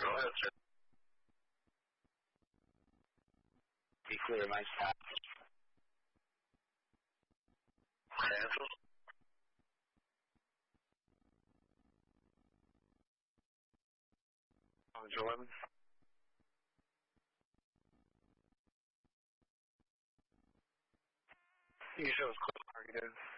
Go ahead, sir. Be clear, my stop. Cancel. Jordan. You show us close targeted.